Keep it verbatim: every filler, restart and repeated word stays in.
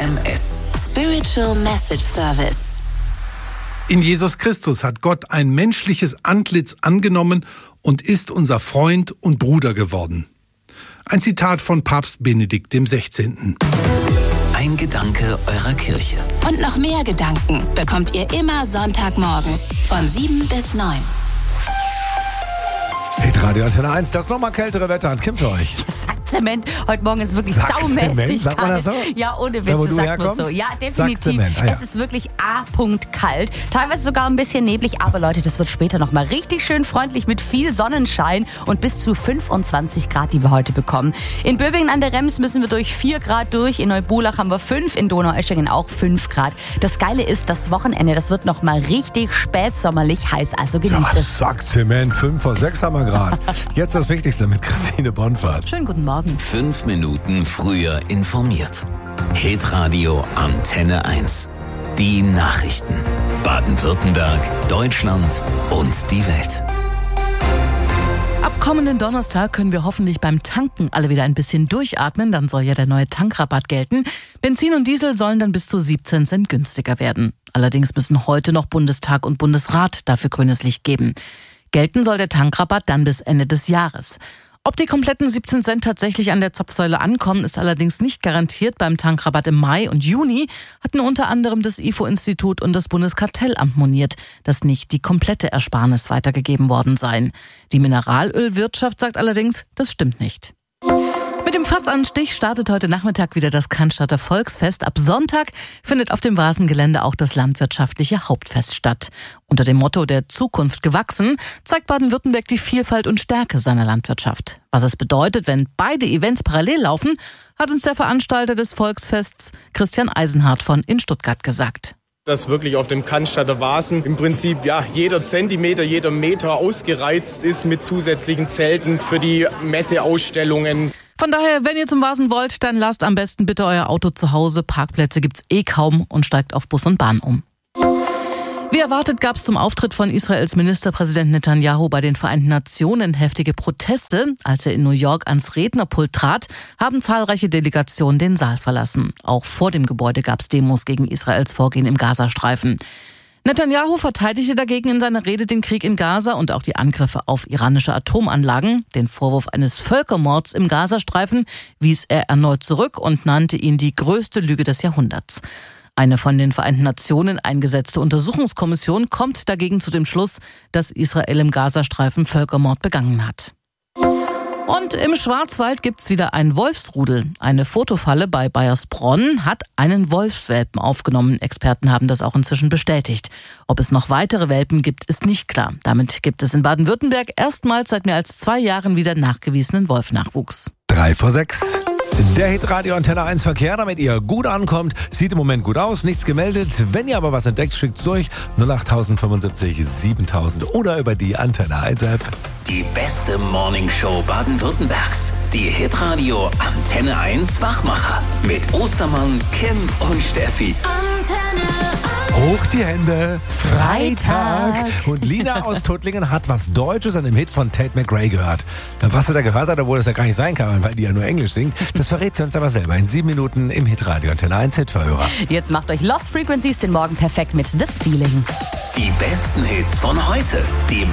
M S. Spiritual Message Service. In Jesus Christus hat Gott ein menschliches Antlitz angenommen und ist unser Freund und Bruder geworden. Ein Zitat von Papst Benedikt der Sechzehnte. Ein Gedanke eurer Kirche. Und noch mehr Gedanken bekommt ihr immer Sonntagmorgens von sieben bis neun. Hitradio Antenne eins, das nochmal kältere Wetter hat Kim für euch. Sackzement. Heute Morgen ist wirklich Sackzement? saumäßig Sagt man das so? Ja, ohne Witz, Da, wo das du sagt man herkommst? so. Ja, definitiv. Sackzement, ah, ja. Es ist wirklich A-Punkt kalt. Teilweise sogar ein bisschen neblig, aber Leute, das wird später nochmal richtig schön freundlich mit viel Sonnenschein und bis zu fünfundzwanzig Grad, die wir heute bekommen. In Böbingen an der Rems müssen wir durch vier Grad durch. In Neubulach haben wir fünf, in Donaueschingen auch fünf Grad. Das Geile ist, das Wochenende, das wird nochmal richtig spätsommerlich heiß, also genießt Ja, es. Sackzement, fünf vor sechs haben wir gerade. Jetzt das Wichtigste mit Christine Bonfahrt. Schönen guten Morgen. Fünf Minuten früher informiert. Hitradio Antenne eins. Die Nachrichten. Baden-Württemberg, Deutschland und die Welt. Ab kommenden Donnerstag können wir hoffentlich beim Tanken alle wieder ein bisschen durchatmen. Dann soll ja der neue Tankrabatt gelten. Benzin und Diesel sollen dann bis zu siebzehn Cent günstiger werden. Allerdings müssen heute noch Bundestag und Bundesrat dafür grünes Licht geben. Gelten soll der Tankrabatt dann bis Ende des Jahres. Ob die kompletten siebzehn Cent tatsächlich an der Zapfsäule ankommen, ist allerdings nicht garantiert. Beim Tankrabatt im Mai und Juni hatten unter anderem das I F O-Institut und das Bundeskartellamt moniert, dass nicht die komplette Ersparnis weitergegeben worden seien. Die Mineralölwirtschaft sagt allerdings, das stimmt nicht. Mit dem Fassanstich startet heute Nachmittag wieder das Cannstatter Volksfest. Ab Sonntag findet auf dem Vasengelände auch das landwirtschaftliche Hauptfest statt. Unter dem Motto der Zukunft gewachsen zeigt Baden-Württemberg die Vielfalt und Stärke seiner Landwirtschaft. Was es bedeutet, wenn beide Events parallel laufen, hat uns der Veranstalter des Volksfests Christian Eisenhardt von in Stuttgart gesagt. Dass wirklich auf dem Cannstatter Vasen im Prinzip ja jeder Zentimeter, jeder Meter ausgereizt ist mit zusätzlichen Zelten für die Messeausstellungen. Von daher, wenn ihr zum Vasen wollt, dann lasst am besten bitte euer Auto zu Hause. Parkplätze gibt's eh kaum und steigt auf Bus und Bahn um. Wie erwartet gab es zum Auftritt von Israels Ministerpräsident Netanyahu bei den Vereinten Nationen heftige Proteste. Als er in New York ans Rednerpult trat, haben zahlreiche Delegationen den Saal verlassen. Auch vor dem Gebäude gab es Demos gegen Israels Vorgehen im Gazastreifen. Netanyahu verteidigte dagegen in seiner Rede den Krieg in Gaza und auch die Angriffe auf iranische Atomanlagen. Den Vorwurf eines Völkermords im Gazastreifen wies er erneut zurück und nannte ihn die größte Lüge des Jahrhunderts. Eine von den Vereinten Nationen eingesetzte Untersuchungskommission kommt dagegen zu dem Schluss, dass Israel im Gazastreifen Völkermord begangen hat. Und im Schwarzwald gibt's wieder ein Wolfsrudel. Eine Fotofalle bei Baiersbronn hat einen Wolfswelpen aufgenommen. Experten haben das auch inzwischen bestätigt. Ob es noch weitere Welpen gibt, ist nicht klar. Damit gibt es in Baden-Württemberg erstmals seit mehr als zwei Jahren wieder nachgewiesenen Wolfnachwuchs. Drei vor sechs. Der Hitradio Antenne eins Verkehr, damit ihr gut ankommt. Sieht im Moment gut aus, nichts gemeldet. Wenn ihr aber was entdeckt, schickt's durch. null acht fünfundsiebzig siebentausend oder über die Antenne eins App. Die beste Morningshow Baden-Württembergs. Die Hitradio Antenne eins Wachmacher. Mit Ostermann, Kim und Steffi. Antenne Hoch die Hände, Freitag. Und Lina aus Tuttlingen hat was Deutsches an dem Hit von Tate McRae gehört. Was sie da gehört hat, obwohl es ja gar nicht sein kann, weil die ja nur Englisch singt, das verrät sie uns aber selber in sieben Minuten im Hitradio Antenne eins Hitverhörer. Jetzt macht euch Lost Frequencies den Morgen perfekt mit The Feeling. Die besten Hits von heute. Die